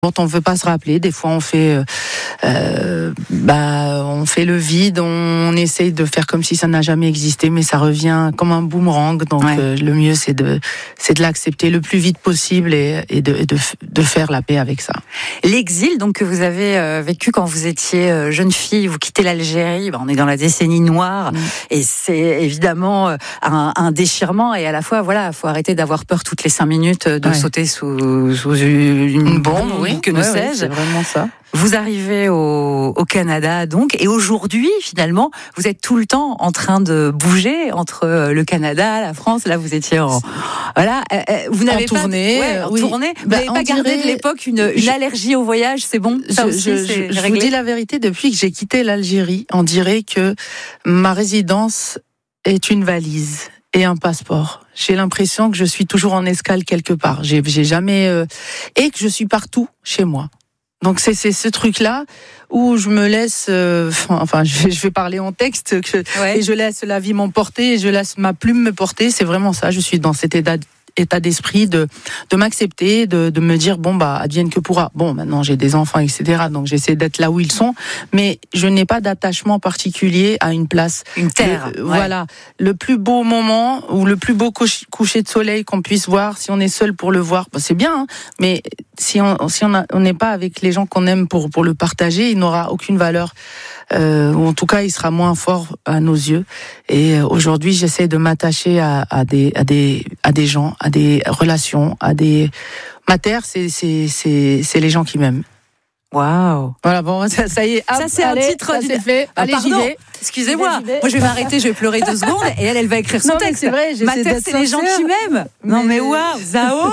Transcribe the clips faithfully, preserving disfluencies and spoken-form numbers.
Quand on veut pas se rappeler, des fois on fait, euh, bah, on fait le vide, on essaye de faire comme si ça n'a jamais existé, mais ça revient comme un boomerang. Donc ouais. euh, le mieux c'est de, c'est de l'accepter le plus vite possible et, et, de, et de, de faire la paix avec ça. L'exil donc que vous avez euh, vécu quand vous étiez euh, jeune fille, vous quittez l'Algérie, bah, on est dans la décennie noire mmh. et c'est évidemment un, un déchirement et à la fois voilà, faut arrêter d'avoir peur toutes les cinq minutes de ouais. sauter sous, sous une, une bombe. Oui. Que ne ouais, sais-je. Ouais, c'est vraiment ça. Vous arrivez au, au Canada, donc, et aujourd'hui, finalement, vous êtes tout le temps en train de bouger entre le Canada, la France. Là, vous étiez en, voilà, euh, vous n'avez en pas, tournée, ouais, en oui. tournée. Vous bah, n'avez pas gardé dirait, de l'époque une, une je, allergie au voyage, c'est bon. Ça je, aussi, je, c'est je, réglé. je vous dis la vérité. Depuis que j'ai quitté l'Algérie, on dirait que ma résidence est une valise et un passeport. J'ai l'impression que je suis toujours en escale quelque part. J'ai, j'ai jamais euh, et que je suis partout chez moi. Donc c'est c'est ce truc-là où je me laisse, euh, enfin je vais, je vais parler en texte que, ouais. et je laisse la vie m'emporter et je laisse ma plume me porter. C'est vraiment ça. Je suis dans cet état état d'esprit de de m'accepter, de de me dire bon bah advienne que pourra. Bon maintenant j'ai des enfants et cetera donc j'essaie d'être là où ils sont, mais je n'ai pas d'attachement particulier à une place. Une terre. Le, ouais. Voilà le plus beau moment ou le plus beau coucher de soleil qu'on puisse voir si on est seul pour le voir, bah, c'est bien. Hein, mais si on si on a, on n'est pas avec les gens qu'on aime pour pour le partager, il n'aura aucune valeur. Euh, ou en tout cas, il sera moins fort à nos yeux. Et euh, aujourd'hui, j'essaie de m'attacher à, à des, à des, à des gens, à des relations, à des. Ma terre, c'est, c'est, c'est, c'est les gens qui m'aiment. Waouh. Voilà, bon, ça, ça y est. Hop, ça c'est allez, un titre. Ça, c'est fait. Ah, allez, pardon. J'y vais. Excusez-moi. Moi, je vais m'arrêter, je vais pleurer deux secondes, et elle, elle va écrire son non, texte. Mais c'est vrai. Ma terre, c'est les gens qui m'aiment. Mais... Non, mais waouh, Zao.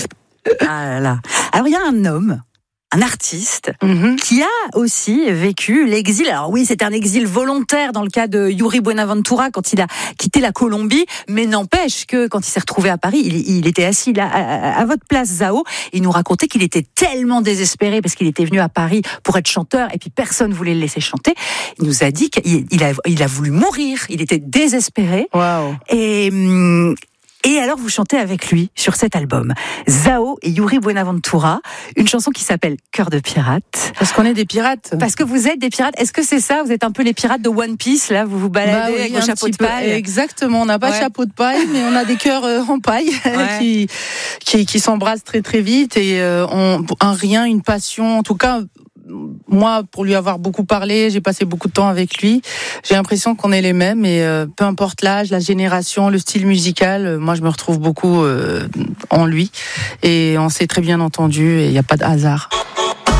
Ah là là. Alors, il y a un homme. Un artiste mm-hmm. qui a aussi vécu l'exil. Alors oui, c'est un exil volontaire dans le cas de Yuri Buenaventura quand il a quitté la Colombie, mais n'empêche que quand il s'est retrouvé à Paris, il, il était assis là à, à votre place, Zao. Il nous racontait qu'il était tellement désespéré parce qu'il était venu à Paris pour être chanteur et puis personne voulait le laisser chanter. Il nous a dit qu'il il a, il a voulu mourir. Il était désespéré. Wow. Et hum, Et alors, vous chantez avec lui sur cet album, Zao et Yuri Buenaventura, une chanson qui s'appelle Cœur de pirate. Parce qu'on est des pirates. Parce que vous êtes des pirates. Est-ce que c'est ça? Vous êtes un peu les pirates de One Piece, là? Vous vous baladez bah oui, avec vos chapeaux de paille. Peu. Exactement. On n'a pas ouais. de chapeau de paille, mais on a des cœurs euh, en paille ouais. qui, qui, qui s'embrassent très très vite et euh, on, un rien, une passion. En tout cas, moi, pour lui avoir beaucoup parlé, j'ai passé beaucoup de temps avec lui. J'ai l'impression qu'on est les mêmes et euh, peu importe l'âge, la génération, le style musical, euh, moi je me retrouve beaucoup euh, en lui et on s'est très bien entendu et il n'y a pas de hasard.